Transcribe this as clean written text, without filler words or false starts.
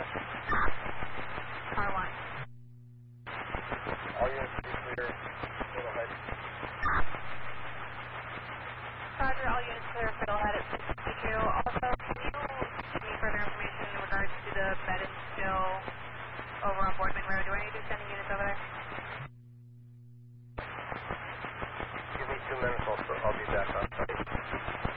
Car 1. All units be clear. Fiddlehead. Roger, all units clear Fiddlehead at 652. Also, can you give me further information in regards to the bed and still over on Boardman Road? Do I need to send units over there? Give me 2 minutes, I'll be back on site.